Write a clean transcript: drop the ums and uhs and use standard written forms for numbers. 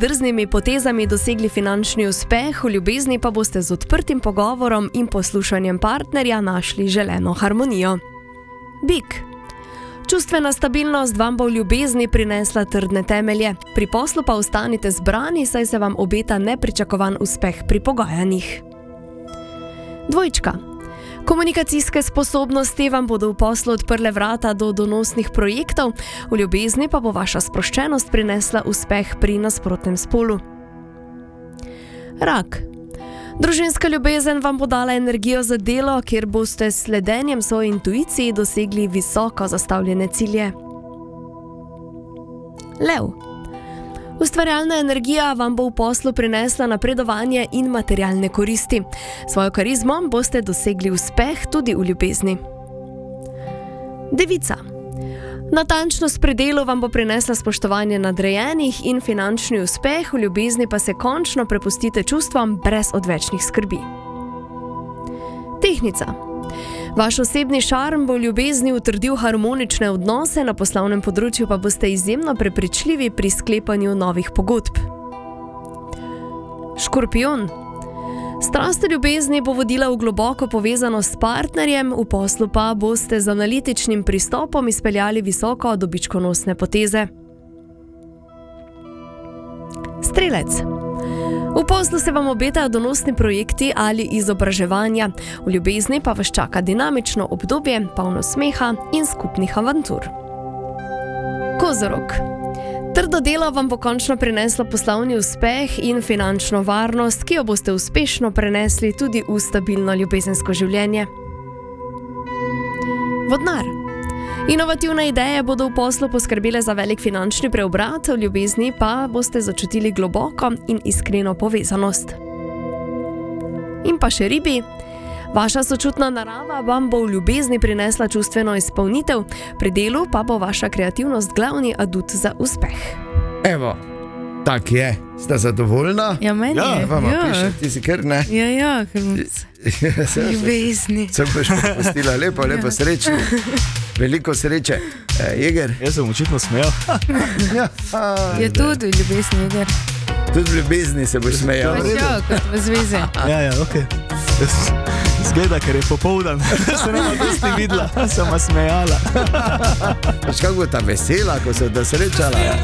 drznimi potezami dosegli finančni uspeh, v ljubezni pa boste z odprtim pogovorom in poslušanjem partnerja našli želeno harmonijo. Bik. Čustvena stabilnost vam bo v ljubezni prinesla trdne temelje, pri poslu pa ostanite zbrani, saj se vam obeta nepričakovan uspeh pri pogajanjih. Dvojčka. Komunikacijske sposobnosti vam bodo v poslu odprle vrata do donosnih projektov, v ljubezni pa bo vaša sproščenost prinesla uspeh pri nasprotnem spolu. Rak. Družinska ljubezen vam bo dala energijo za delo, kjer boste s sledenjem svoji intuiciji dosegli visoko zastavljene cilje. Lev. Ustvarjalna energija vam bo v poslu prinesla napredovanje in materialne koristi. Svojo karizmo boste dosegli uspeh tudi v ljubezni. Devica. Natančnost pri delu vam bo prinesla spoštovanje nadrejenih in finančni uspeh, v ljubezni pa se končno prepustite čustvom brez odvečnih skrbi. Tehnica. Vaš osebni šarm bo v ljubezni utrdil harmonične odnose, na poslovnem področju pa boste izjemno prepričljivi pri sklepanju novih pogodb. Škorpijon. Strast v ljubezni bo vodila v globoko povezanost s partnerjem, v poslu pa boste z analitičnim pristopom izpeljali visoko dobičkonosne poteze. Strelec. V poslu se vam obetajo donosni projekti ali izobraževanja, v ljubezni pa vas čaka dinamično obdobje, polno smeha in skupnih avantur. Kozorog. Trdo delo vam bo končno prineslo poslovni uspeh in finančno varnost, ki jo boste uspešno prenesli tudi v stabilno ljubezensko življenje. Vodnar. Inovativne ideje bodo v poslu poskrbele za velik finančni preobrat, v ljubezni pa boste začutili globoko in iskreno povezanost. In pa še ribi. Vaša sočutna narava vam bo v ljubezni prinesla čustveno izpolnitev, pri delu pa bo vaša kreativnost glavni adut za uspeh. Evo, tak je. Sta zadovoljna? Ja, meni je. Ja, vama piše, ti si kar ne. Ja, ljubezni. Sem boš popustila, lepo srečno. Veliko sreče. Jeger? Jaz sem očitno smejal. Je tudi v ljubezni, Jeger. Tudi v ljubezni se boš smejal. Ja, kot v zvezi. Ja, okej. Zgleda, ker je popoldan. Se nema dosti videla, sem vas smejala. Veš, kako bo ta vesela, ko se da srečala.